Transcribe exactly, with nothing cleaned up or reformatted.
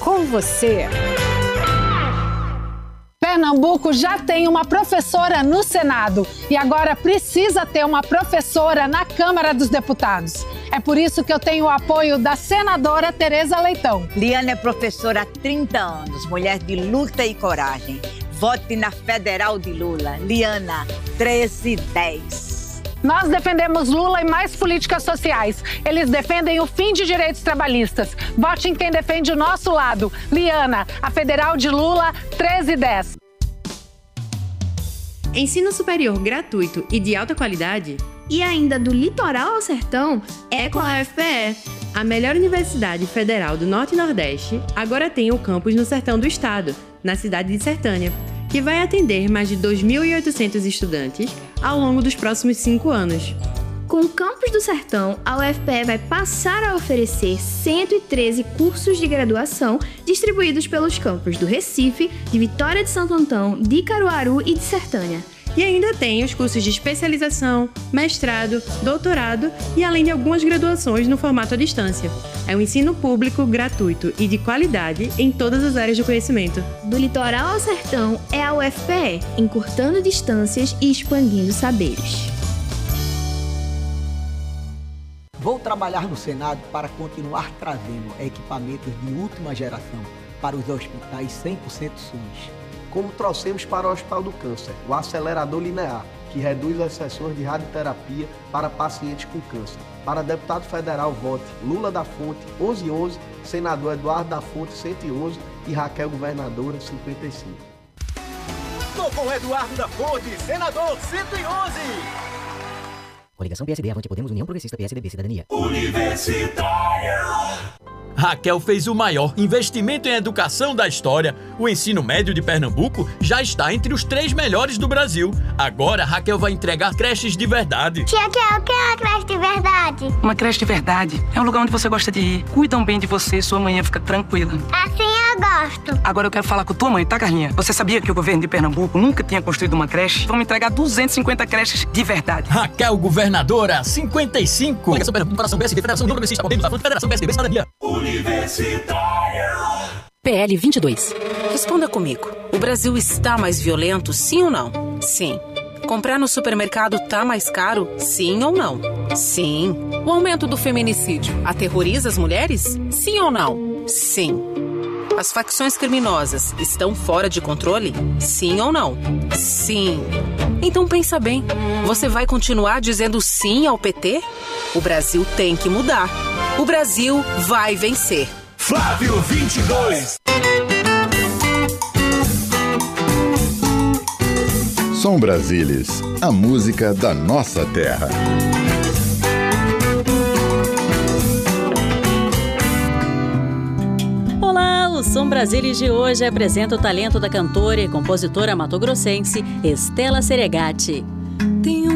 com você. Pernambuco já tem uma professora no Senado e agora precisa ter uma professora na Câmara dos Deputados. É por isso que eu tenho o apoio da senadora Tereza Leitão. Liana é professora há trinta anos, mulher de luta e coragem. Vote na Federal de Lula. Liana, treze dez. Nós defendemos Lula e mais políticas sociais. Eles defendem o fim de direitos trabalhistas. Vote em quem defende o nosso lado. Liana, a Federal de Lula, treze dez. Ensino superior gratuito e de alta qualidade? E ainda do litoral ao sertão? É com a U F P E. A melhor universidade federal do Norte e Nordeste agora tem o campus no sertão do estado, na cidade de Sertânia, que vai atender mais de dois mil e oitocentos estudantes ao longo dos próximos cinco anos. Com o Campus do Sertão, a U F P E vai passar a oferecer cento e treze cursos de graduação distribuídos pelos campos do Recife, de Vitória de Santo Antão, de Caruaru e de Sertânia. E ainda tem os cursos de especialização, mestrado, doutorado e além de algumas graduações no formato à distância. É um ensino público, gratuito e de qualidade em todas as áreas do conhecimento. Do litoral ao sertão é a U F P E, encurtando distâncias e expandindo saberes. Vou trabalhar no Senado para continuar trazendo equipamentos de última geração para os hospitais cem por cento SUS. Como trouxemos para o Hospital do Câncer, o acelerador linear, que reduz as sessões de radioterapia para pacientes com câncer. Para deputado federal, vote Lula da Fonte, onze onze, senador Eduardo da Fonte, cento e onze e Raquel Governadora, cinquenta e cinco. Tô com Eduardo da Fonte, senador, cento e onze. Coligação P S D, Avante Podemos, União Progressista, P S D B, Cidadania. Universitária. Raquel fez o maior investimento em educação da história. O ensino médio de Pernambuco já está entre os três melhores do Brasil. Agora, Raquel vai entregar creches de verdade. Tia Kel, o que é uma creche de verdade? Uma creche de verdade é um lugar onde você gosta de ir. Cuidam bem de você, sua manhã fica tranquila. Assim eu gosto. Agora eu quero falar com tua mãe, tá, Carlinha? Você sabia que o governo de Pernambuco nunca tinha construído uma creche? Vamos entregar duzentas e cinquenta creches de verdade. Raquel Governadora, cinquenta e cinco. Coligação Pernambuco, Coração P S D, Federação União Progressista, Podemos, Avante, Federação P S D B, Cidadania. Universitária. P L vinte e dois. Responda comigo. O Brasil está mais violento, sim ou não? Sim. Comprar no supermercado tá mais caro, sim ou não? Sim. O aumento do feminicídio aterroriza as mulheres? Sim ou não? Sim. As facções criminosas estão fora de controle? Sim ou não? Sim. Então pensa bem, você vai continuar dizendo sim ao P T? O Brasil tem que mudar. O Brasil vai vencer. Flávio vinte e dois. Som Brasilis, a música da nossa terra. Olá, o Som Brasilis de hoje apresenta o talento da cantora e compositora matogrossense Estela Seregatti.